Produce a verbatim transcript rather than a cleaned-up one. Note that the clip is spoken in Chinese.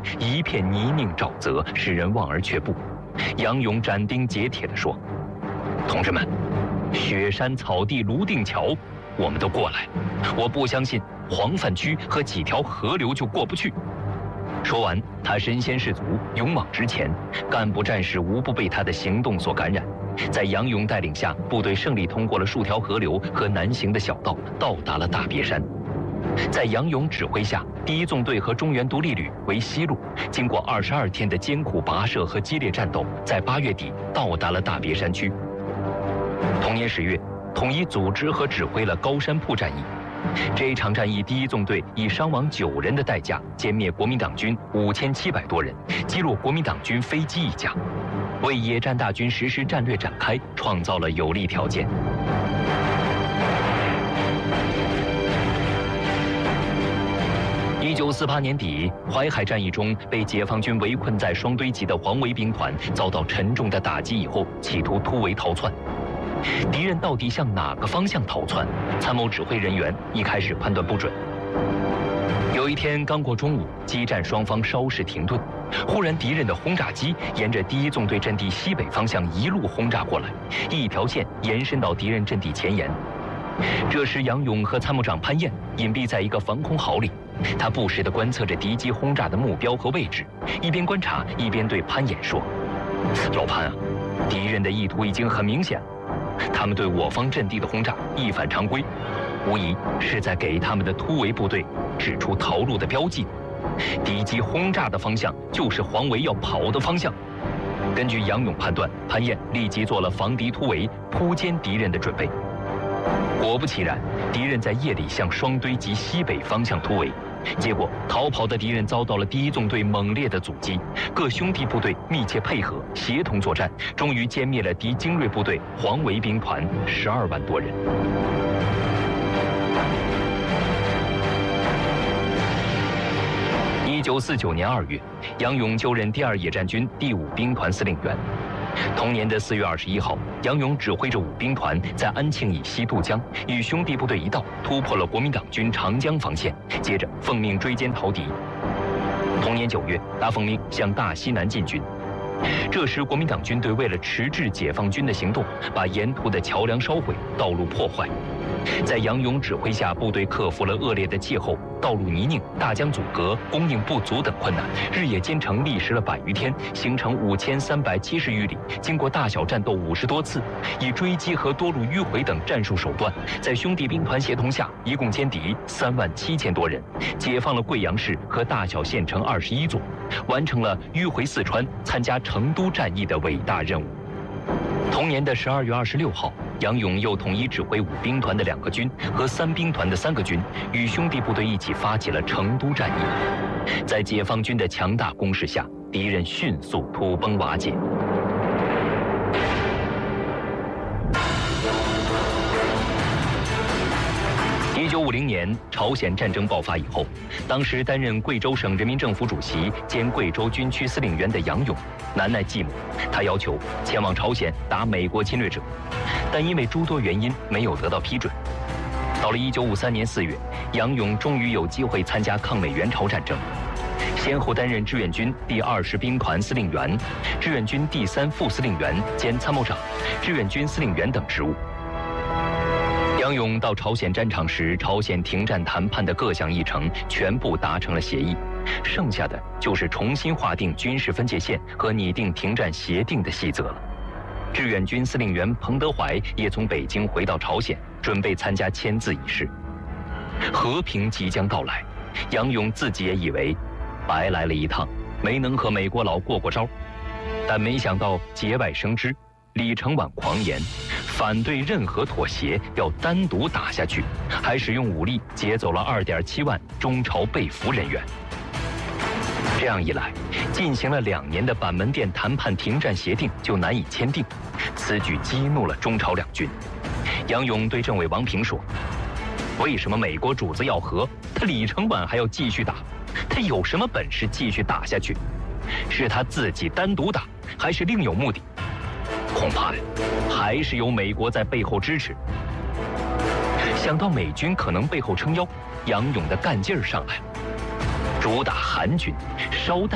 一片泥泞沼泽，使人望而却步。杨勇斩钉截铁地说：“同志们，雪山草地泸定桥，我们都过来，我不相信黄泛区和几条河流就过不去。”说完，他身先士卒，勇往直前，干部战士无不被他的行动所感染。在杨勇带领下，部队胜利通过了数条河流和难行的小道，到达了大别山。在杨勇指挥下，第一纵队和中原独立旅为西路，经过二十二天的艰苦跋涉和激烈战斗，在八月底到达了大别山区。同年十月，统一组织和指挥了高山铺战役。这一场战役，第一纵队以伤亡九人的代价歼灭国民党军五千七百多人，击落国民党军飞机一架，为野战大军实施战略展开创造了有利条件。一九四八年底，淮海战役中被解放军围困在双堆集的黄维兵团遭到沉重的打击以后，企图突围逃窜。敌人到底向哪个方向逃窜？参谋指挥人员一开始判断不准。有一天刚过中午，激战双方稍事停顿，忽然敌人的轰炸机沿着第一纵队阵地西北方向一路轰炸过来，一条线延伸到敌人阵地前沿。这时，杨勇和参谋长潘燕隐蔽在一个防空壕里，他不时地观测着敌机轰炸的目标和位置，一边观察一边对潘燕说：“老潘啊，敌人的意图已经很明显了。他们对我方阵地的轰炸一反常规，无疑是在给他们的突围部队指出逃路的标记。敌机轰炸的方向就是黄维要跑的方向。”根据杨勇判断，潘燕立即做了防敌突围、扑歼敌人的准备。果不其然，敌人在夜里向双堆及西北方向突围，结果逃跑的敌人遭到了第一纵队猛烈的阻击，各兄弟部队密切配合，协同作战，终于歼灭了敌精锐部队黄维兵团十二万多人。一九四九年二月，杨勇就任第二野战军第五兵团司令员。同年的四月二十一号，杨勇指挥着五兵团在安庆以西渡江，与兄弟部队一道突破了国民党军长江防线，接着奉命追歼逃敌。同年九月，他奉命向大西南进军。这时，国民党军队为了迟滞解放军的行动，把沿途的桥梁烧毁，道路破坏。在杨勇指挥下，部队克服了恶劣的气候、道路泥泞、大江阻隔、供应不足等困难，日夜兼程历时了百余天，行程五千三百七十余里，经过大小战斗五十多次，以追击和多路迂回等战术手段，在兄弟兵团协同下，一共歼敌三万七千多人，解放了贵阳市和大小县城二十一座，完成了迂回四川、参加成都战役的伟大任务。同年的十二月二十六号，杨勇又统一指挥五兵团的两个军和三兵团的三个军，与兄弟部队一起发起了成都战役。在解放军的强大攻势下，敌人迅速土崩瓦解。一九五零年，朝鲜战争爆发以后，当时担任贵州省人民政府主席兼贵州军区司令员的杨勇难耐寂寞，他要求前往朝鲜打美国侵略者，但因为诸多原因没有得到批准。到了一九五三年四月，杨勇终于有机会参加抗美援朝战争，先后担任志愿军第二十兵团司令员、志愿军第三副司令员兼参谋长、志愿军司令员等职务。杨勇到朝鲜战场时，朝鲜停战谈判的各项议程全部达成了协议，剩下的就是重新划定军事分界线和拟定停战协定的细则了。志愿军司令员彭德怀也从北京回到朝鲜，准备参加签字仪式。和平即将到来，杨勇自己也以为白来了一趟，没能和美国佬过过招，但没想到节外生枝，李承晚狂言反对任何妥协，要单独打下去，还使用武力劫走了二点七万中朝被俘人员。这样一来，进行了两年的板门店谈判停战协定就难以签订，此举激怒了中朝两军。杨勇对政委王平说：“为什么美国主子要和，他李承晚还要继续打？他有什么本事继续打下去？是他自己单独打，还是另有目的？恐怕还是有美国在背后支持。”想到美军可能背后撑腰，杨勇的干劲儿上来了。主打韩军，稍待